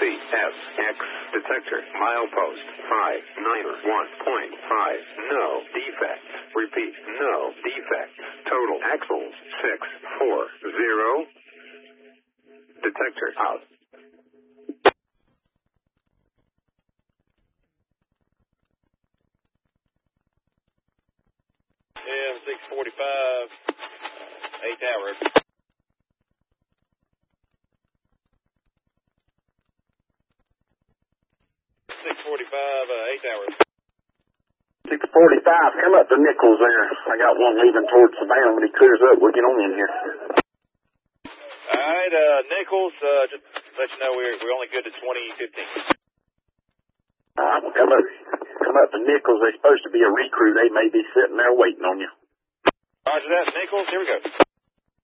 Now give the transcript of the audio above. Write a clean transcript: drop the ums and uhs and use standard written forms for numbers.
CSX detector milepost 591.5. No defects. Repeat, no defects. Total axles 640. Detector out. Yeah, 645, 8 hours. 645, 8 hours. 645, come up to Nichols there. I got one leaving towards Savannah. When he clears up, we'll get on in here. All right, Nichols, just let you know we're only good to 2015. All right, well, come up to Nichols. There's supposed to be a recruit. They may be sitting there waiting on you. Roger that, Nichols. Here we go.